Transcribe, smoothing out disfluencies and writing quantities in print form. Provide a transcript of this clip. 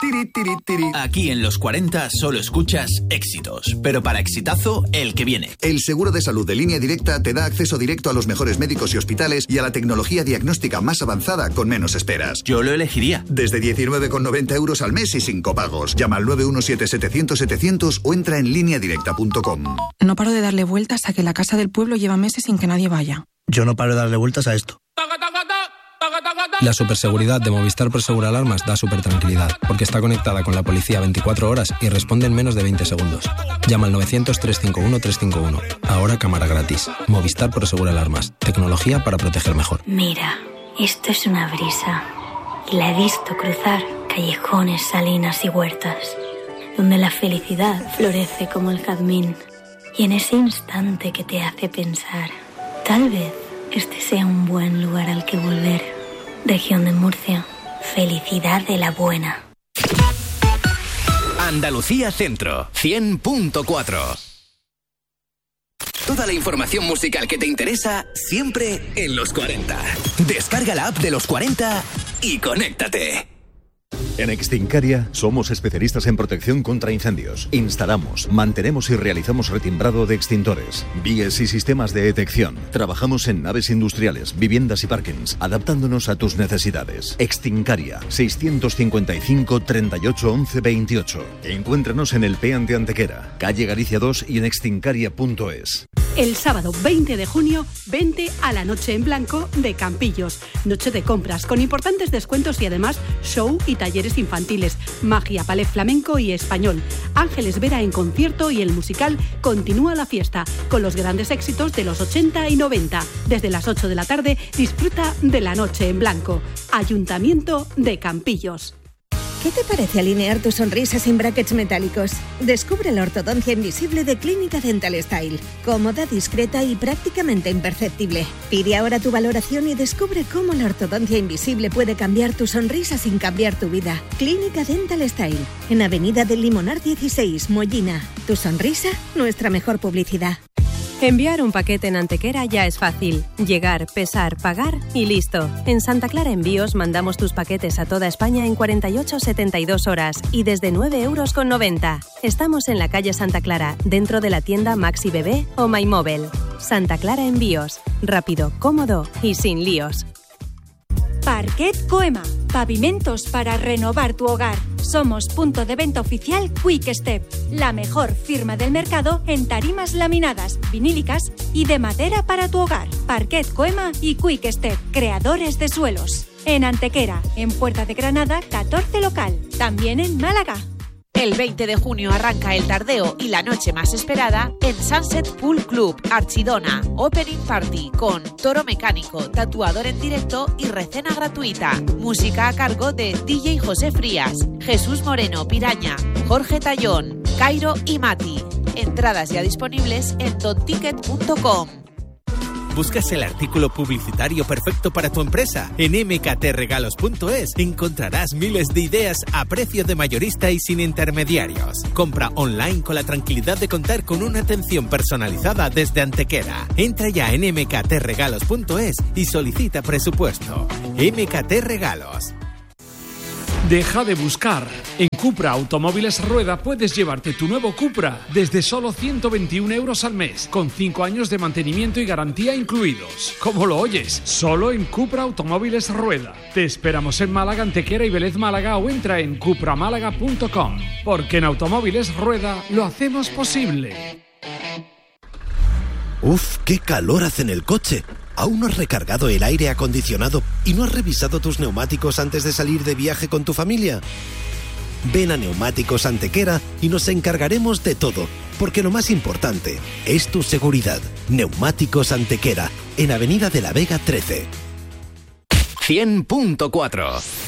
Tiri, tiri, tiri. Aquí en Los 40 solo escuchas éxitos, pero para exitazo, el que viene. El seguro de salud de Línea Directa te da acceso directo a los mejores médicos y hospitales y a la tecnología diagnóstica más avanzada con menos esperas. Yo lo elegiría. Desde 19,90 euros al mes y sin copagos. Llama al 917-700-700 o entra en lineadirecta.com. No paro de darle vueltas a que la casa del pueblo lleva meses sin que nadie vaya. Yo no paro de darle vueltas a esto. La superseguridad de Movistar Prosegur Alarmas da supertranquilidad, porque está conectada con la policía 24 horas y responde en menos de 20 segundos. Llama al 900-351-351. Ahora cámara gratis. Movistar Prosegur Alarmas. Tecnología para proteger mejor. Mira, esto es una brisa. Y la he visto cruzar callejones, salinas y huertas, donde la felicidad florece como el jazmín. Y en ese instante que te hace pensar, tal vez este sea un buen lugar al que volver. Región de Murcia. Felicidad de la buena. Andalucía Centro, 100.4. Toda la información musical que te interesa, siempre en Los 40. Descarga la app de Los 40 y conéctate. En Extincaria somos especialistas en protección contra incendios. Instalamos, mantenemos y realizamos retimbrado de extintores, vías y sistemas de detección. Trabajamos en naves industriales, viviendas y parkings, adaptándonos a tus necesidades. Extincaria, 655 38 11 28. Encuéntranos en el PEAN de Antequera, calle Galicia 2 y en extincaria.es. El sábado 20 de junio, vente a la Noche en Blanco de Campillos. Noche de compras con importantes descuentos y además show y talleres infantiles, magia, ballet flamenco y español. Ángeles Vera en concierto y el musical Continúa la fiesta, con los grandes éxitos de los 80 y 90. Desde las 8 de la tarde, disfruta de la Noche en Blanco. Ayuntamiento de Campillos. ¿Qué te parece alinear tu sonrisa sin brackets metálicos? Descubre la ortodoncia invisible de Clínica Dental Style. Cómoda, discreta y prácticamente imperceptible. Pide ahora tu valoración y descubre cómo la ortodoncia invisible puede cambiar tu sonrisa sin cambiar tu vida. Clínica Dental Style, en Avenida del Limonar 16, Mollina. Tu sonrisa, nuestra mejor publicidad. Enviar un paquete en Antequera ya es fácil. Llegar, pesar, pagar y listo. En Santa Clara Envíos mandamos tus paquetes a toda España en 48-72 horas y desde 9,90 €. Estamos en la calle Santa Clara, dentro de la tienda Maxi Bebé o MyMobile. Santa Clara Envíos. Rápido, cómodo y sin líos. Parquet Coema. Pavimentos para renovar tu hogar. Somos punto de venta oficial Quick Step, la mejor firma del mercado en tarimas laminadas, vinílicas y de madera para tu hogar. Parquet Coema y Quick Step, creadores de suelos. En Antequera, en Puerta de Granada, 14 local. También en Málaga. El 20 de junio arranca el tardeo y la noche más esperada en Sunset Pool Club, Archidona. Opening Party con toro mecánico, tatuador en directo y recena gratuita. Música a cargo de DJ José Frías, Jesús Moreno Piraña, Jorge Tallón, Cairo y Mati. Entradas ya disponibles en donticket.com. ¿Buscas el artículo publicitario perfecto para tu empresa? En mktregalos.es encontrarás miles de ideas a precio de mayorista y sin intermediarios. Compra online con la tranquilidad de contar con una atención personalizada desde Antequera. Entra ya en mktregalos.es y solicita presupuesto. MKT Regalos. Deja de buscar. En Cupra Automóviles Rueda puedes llevarte tu nuevo Cupra desde solo 121 € al mes, con 5 años de mantenimiento y garantía incluidos. ¿Cómo lo oyes? Solo en Cupra Automóviles Rueda. Te esperamos en Málaga, Antequera y Vélez Málaga o entra en cupramálaga.com, porque en Automóviles Rueda lo hacemos posible. ¡Uf! ¡Qué calor hace en el coche! ¿Aún no has recargado el aire acondicionado y no has revisado tus neumáticos antes de salir de viaje con tu familia? Ven a Neumáticos Antequera y nos encargaremos de todo, porque lo más importante es tu seguridad. Neumáticos Antequera, en Avenida de la Vega 13. 100.4